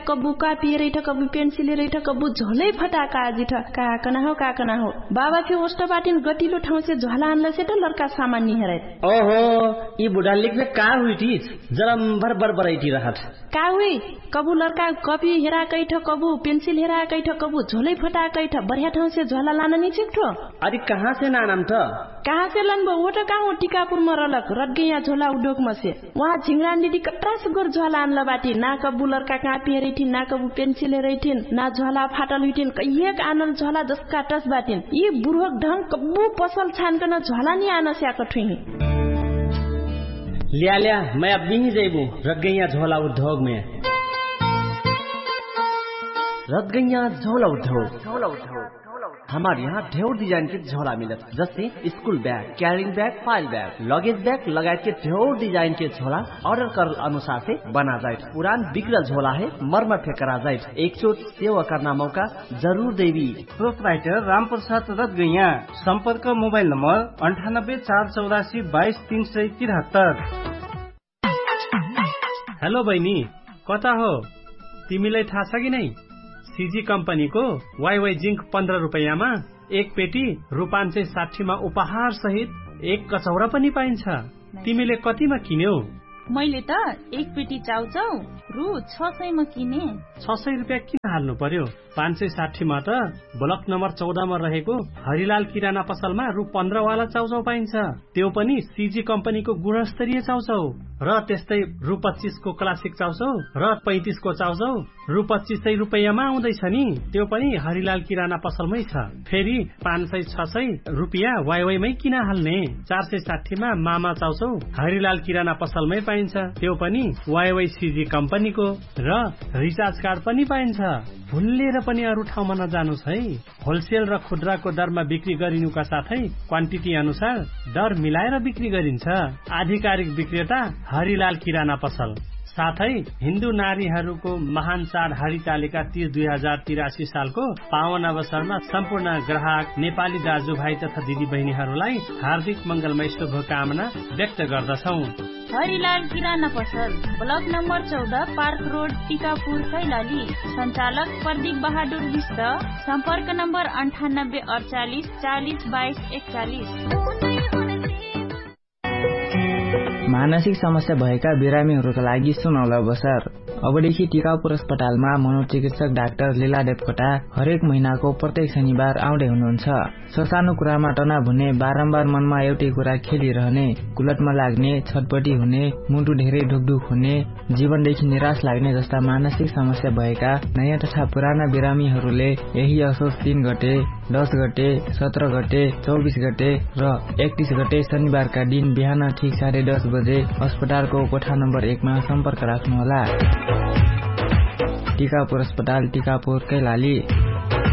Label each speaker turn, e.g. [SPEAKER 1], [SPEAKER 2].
[SPEAKER 1] कब्बू कापी रैठ Kabbu pencil रैठ Kabbu झोलै फटाका आजिठ काकना हो बाबा फे ओस्ट बाटिन गतिलो ठाउँ से झोला आनला से त लड़का सामान नि हेरै
[SPEAKER 2] ओहो ई बुढा लेख्ने का हुइटी जरा भर बराइटी रहत
[SPEAKER 1] का हुई कब्बू लड़का कपी हेरा कैठ कब्बू पेन्सिल हेरा कैठ कब्बू झोलै फटा कैठ बढ़िया ठाउँ से झोला लान नि छिक्ठो
[SPEAKER 2] अरे कहाँ से नाम त
[SPEAKER 1] कहाँ से लनबो वो त कहाँ टीकापुर में रलक रटगैया झोला उद्योग में से वहाँ झिंगरा दीदी कट्रा से गोर झोला आनला बाटी ना कब्बू लड़का कापी हेरैठिन ना कब्बू पेन्सिल हेरैठिन ना झोला फाटल हुइठिन कहिएक आनल झोला जसका टस बाटिन यी बुढ़क ढंग कब्बू पसल छानकन झोला नि आन स्याक ठुही
[SPEAKER 2] लिया मैं अब भी जैबू रटगैया झोला उद्योग में रटगैया झोला उद्योग हमारे यहाँ ढेर डिजाइन के झोला मिलत जैसे school bag carrying bag file bag luggage bag लगायत के ढेर डिजाइन के झोला ऑर्डर कर अनुसार से बना जाए पुरान बिगड़ल झोला है मरम्मत करा जाए एक चोट सेवा करना मौका जरूर देवी
[SPEAKER 3] प्रोपराइटर राम प्रसाद रटगैया संपर्क मोबाइल नंबर 9848222373।
[SPEAKER 4] हेलो बहिनी कता हो तिमीलाई थाहा छ कि नै सीजी कम्पनीको वाईवाई जिंक 15 रुपैयाँमा एक पेटी रु 560 मा उपहार सहित एक कचौरा पनि पाइन्छ। तिमीले कतिमा किन्यौ?
[SPEAKER 5] मैले त एक पेटी चाउचाउ रु 600 मा किने।
[SPEAKER 4] 600 रुपियाँ किन हाल्नु पर्यो? 560 मा त ब्लक नम्बर 14 मा रहेको हरिलाल किराना पसलमा रु 15 वाला चाउचाउ पाइन्छ। त्यो पनि सीजी कम्पनीको गुणस्तरीय चाउचाउ र त्यस्तै रु 25 को क्लासिक चाउचाउ र 35 को चाउचाउ रु 2500 रुपैयाँमा आउँदैछ नि। त्यो पनि हरिलाल किराना पसलमै छ। फेरि 500-600 रुपियाँ वाईवाईमै किन हाल्ने? 460 मा मामा चाउचाउ हरिलाल किराना पसलमै पाइन्छ। त्यो पनि वाईवाई सीजी कम्पनीको र रिचार्ज कार्ड पनि पाइन्छ। भुलेर पनि अरू ठाउँमा नजानुस् है। होलसेल र खुद्राको दरमा बिक्री गरिनुका साथै क्वान्टिटी अनुसार दर मिलाएर बिक्री गरिन्छ। आधिकारिक विक्रेता हरिलाल किराना पसल। साथै हिन्दू नारीहरूको महान चाड हरितालिका 30/2083 सालको पावन अवसरमा सम्पूर्ण ग्राहक नेपाली दाजुभाइ तथा दिदी बहिनीहरूलाई हार्दिक मंगलमय शुभकामना व्यक्त गर्दछौं।
[SPEAKER 5] हरिलाल किराना पसल block number 14 park road Tikapur Kailali. संचालक प्रदीप बहादुर विष्ट। सम्पर्क नम्बर 9848 40 22 41।
[SPEAKER 6] मानसिक समस्या भएका बिरामीहरूका लागि सुनौलो अवसर। अबदेखि टीकापुर अस्पतालमा मनोचिकित्सक डाक्टर लीला देवकोटा हरेक महिनाको प्रत्येक शनिबार आउँदै हुनुहुन्छ। ससानो कुरामा तनाव हुने, बारम्बार मनमा एउटै कुरा खेलिरहने, कुलटमा लाग्ने, छटपटी हुने, मुटु धेरै ढुकढुक हुने, जीवनदेखि निराश लाग्ने जस्ता मानसिक समस्या भएका नयाँ तथा पुराना बिरामीहरूले यही असोज 3 गते, 10 गते, 17 गते, 24 गते र 31 गते शनिबारका दिन बिहान ठीक 10:30 बजे अस्पतालको कोठा नम्बर 1 मा सम्पर्क राख्नुहोला। टीकापुर अस्पताल टीकापुर कैलाली।